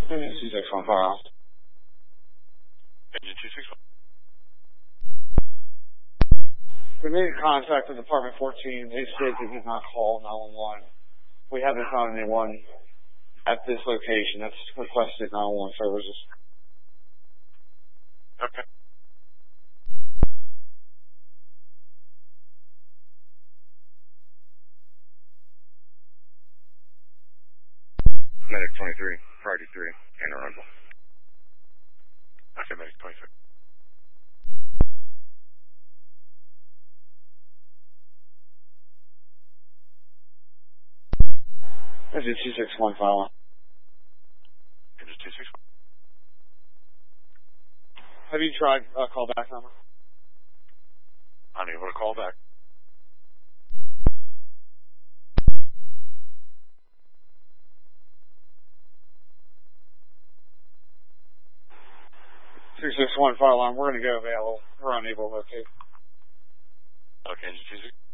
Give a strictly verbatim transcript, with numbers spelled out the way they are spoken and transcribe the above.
two six one fire alarm. Engine two six one. We made contact with Department fourteen. They said they did not call nine one one. We haven't found anyone at this location that's requested nine one one services. Okay. Medic twenty-three, Friday three, Anne Arundel. Okay, Medic twenty-three. Engine two six one fire alarm. Engine two six one. Have you tried a uh, callback number? Unable to call back. two six one fire alarm. We're going to go available. We're unable to locate. Okay, engine two six.